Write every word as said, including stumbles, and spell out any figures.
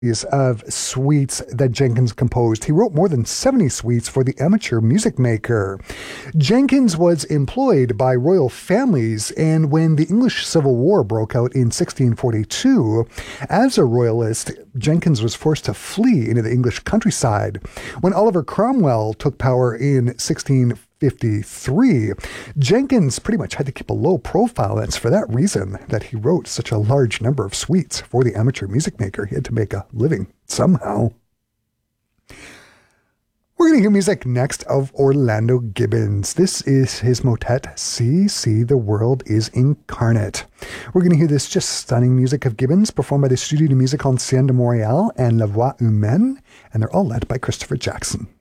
Of suites that Jenkins composed. He wrote more than seventy suites for the amateur music maker. Jenkins was employed by royal families, and when the English Civil War broke out in sixteen forty-two, as a royalist, Jenkins was forced to flee into the English countryside. When Oliver Cromwell took power in sixteen fifty-three, Jenkins pretty much had to keep a low profile. That's for that reason that he wrote such a large number of suites for the amateur music maker. He had to make a living somehow. We're going to hear music next of Orlando Gibbons. This is his motet, See, See, the World is Incarnate. We're going to hear this just stunning music of Gibbons performed by the Studio de Musique Ancienne de Montréal and La Voix Humaine, and they're all led by Christopher Jackson.